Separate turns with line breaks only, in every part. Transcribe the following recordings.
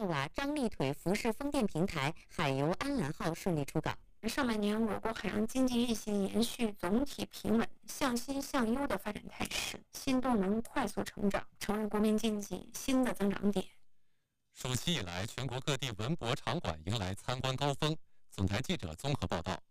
瓦张力腿浮式风电平台海游安澜号顺利出港。
上半年，我国海洋经济运行延续总体平稳、向新向优的发展态势，新动能快速成长，成为国民经济新的增长点。
暑期以来，全国各地文博场馆迎来参观高峰。总台记者综合报道。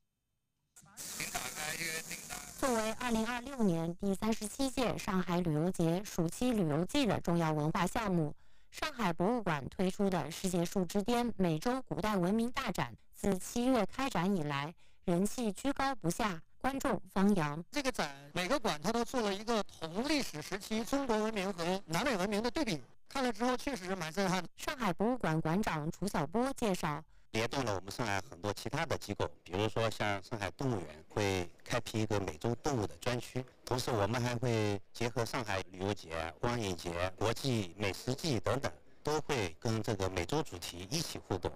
作为2026年第37届上海旅游节暑期旅游季的重要文化项目，上海博物馆推出的世界树之巅美洲古代文明大展，自7月开展以来，人气居高不下，观众方扬。
这个展每个馆它都做了一个同历史时期中国文明和南美文明的对比，看了之后确实是蛮震撼的。
上海博物馆馆长楚晓波介绍，
联动了我们上海很多其他的机构，比如说像上海动物园会开辟一个美洲动物的专区，同时我们还会结合上海旅游节、光影节、国际美食季等等，都会跟这个美洲主题一起互动。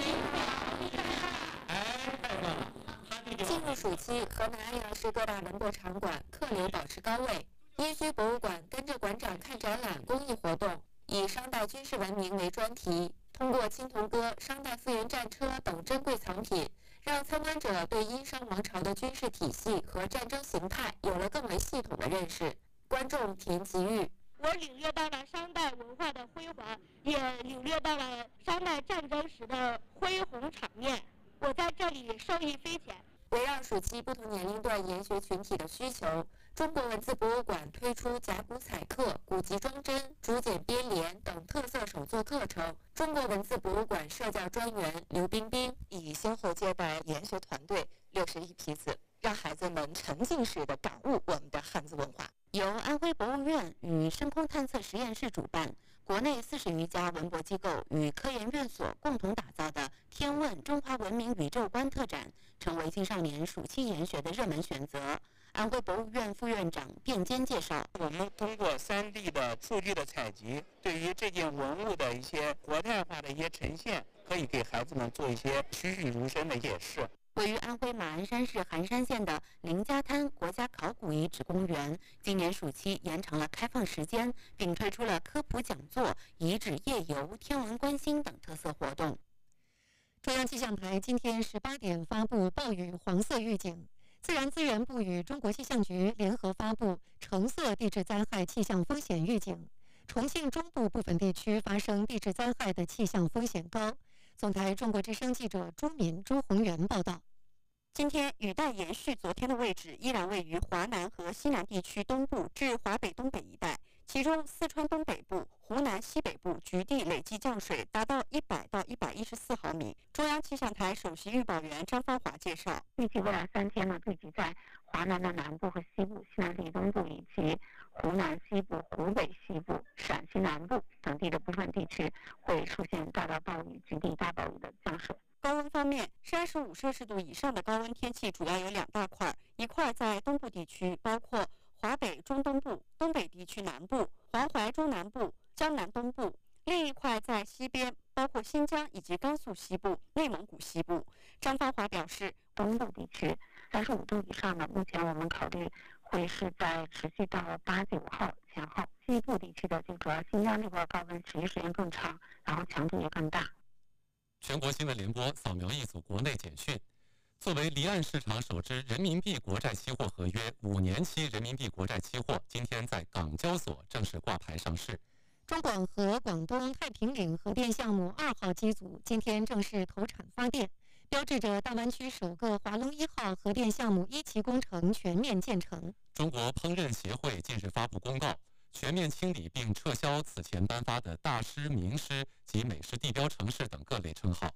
进入暑期，河南安阳市各大文博场馆客流保持高位。殷墟博物馆跟着馆长看展览公益活动，以商代军事文明为专题，通过青铜戈、商代复原战车等珍贵藏品，让参观者对殷商王朝的军事体系和战争形态有了更为系统的认识。观众田吉玉，
我领略到了商代文化的辉煌，也领略到了商代战争时的恢宏场面。我在这里受益匪浅。
围绕暑期不同年龄段研学群体的需求，中国文字博物馆推出甲骨彩刻、古籍装帧、竹简编联等特色手作课程。中国文字博物馆社教专员刘冰冰
已先后接待研学团队61批次，让孩子们沉浸式的感悟我们的汉字文化。
由安徽博物院与深空探测实验室主办，国内40余家文博机构与科研院所共同打造的“天问中华文明宇宙观”特展，成为青少年暑期研学的热门选择。安徽博物院副院长卞坚介绍，
我们通过3D 的数据的采集，对于这件文物的一些活态化的一些呈现，可以给孩子们做一些栩栩如生的演示。
位于安徽马鞍山市寒山县的林家滩国家考古遗址公园，今年暑期延长了开放时间，并推出了科普讲座、遗址夜游、天文观星等特色活动。中央气象台今天18点发布暴雨黄色预警，自然资源部与中国气象局联合发布橙色地质灾害气象风险预警，重庆中部部分地区发生地质灾害的气象风险高。总台中国之声记者朱敏、朱宏元报道。
今天雨带延续昨天的位置，依然位于华南和西南地区东部至华北东北一带，其中四川东北部、湖南西北部局地累计降水达到100到114毫米。中央气象台首席预报员张芳华介绍，
预计未来3天呢，聚集在华南的南部和西部、西南地东部以及湖南西部、湖北西部、陕西南部等地的部分地区会出现大到暴雨、局地大暴雨的降水。
高温方面，35摄氏度以上的高温天气主要有2大块，一块在东部地区，包括华北中东部、东北地区南部、黄淮中南部、江南东部；另一块在西边，包括新疆以及甘肃西部、内蒙古西部。张芳华表示，
东部地区35度以上的，目前我们考虑会是在持续到8、9号前后；西部地区的就主要新疆这块高温持续时间更长，然后强度也更大。
全国新闻联播扫描一组国内简讯。作为离岸市场首支人民币国债期货合约，5年期人民币国债期货今天在港交所正式挂牌上市。
中广核广东太平岭核电项目2号机组今天正式投产发电，标志着大湾区首个华龙1号核电项目1期工程全面建成。
中国烹饪协会近日发布公告，全面清理并撤销此前颁发的大师、名师及美食地标城市等各类称号。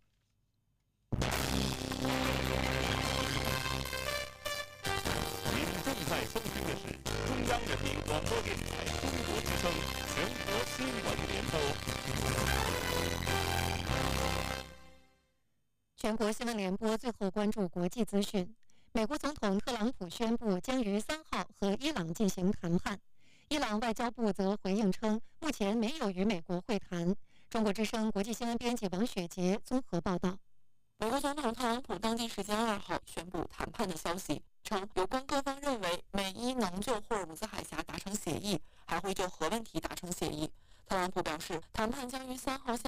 您正在收听的是中央人民广播电台中国之声全国新闻联播。
全国新闻联播最后关注国际资讯。美国总统特朗普宣布将于3号和伊朗进行谈判。伊朗外交部则回应称，目前没有与美国会谈。中国之声国际新闻编辑王雪杰综合报道。
美国总统特朗普当地时间2号宣布谈判的消息，称有关各方认为美伊能就霍尔木兹海峡达成协议，还会就核问题达成协议。特朗普表示，谈判将于3号下